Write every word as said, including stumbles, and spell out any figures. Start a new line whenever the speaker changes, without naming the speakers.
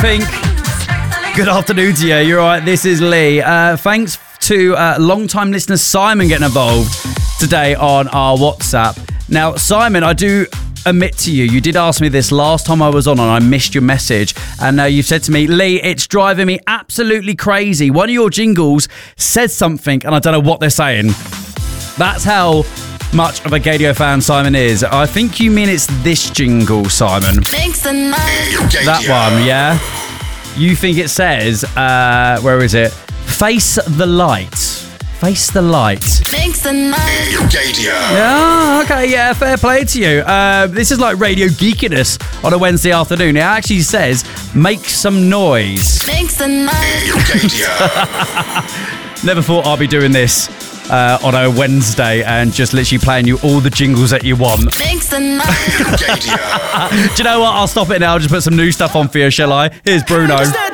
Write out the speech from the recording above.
Pink. Good afternoon to you. You're all right. This is Lee. Uh, thanks to uh, long-time listener Simon getting involved today on our WhatsApp. Now, Simon, I do admit to you, you did ask me this last time I was on and I missed your message. And uh, you've said to me, Lee, it's driving me absolutely crazy. One of your jingles says something and I don't know what they're saying. That's how much of a Gadio fan Simon is. I think you mean it's this jingle, Simon. That one, yeah? You think it says, uh, where is it? Face the light. Face the light.
Face the light.
Yeah, okay, yeah, fair play to you. Uh, this is like radio geekiness on a Wednesday afternoon. It actually says, make some noise.
Make some noise.
Never thought I'd be doing this uh, on a Wednesday and just literally playing you all the jingles that you want.
Make some noise.
Do you know what? I'll stop it now. I'll just put some new stuff on for you, shall I? Here's Bruno.